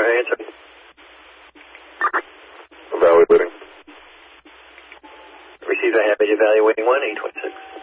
answer. Evaluating. Received, I have evaluating 1, 826.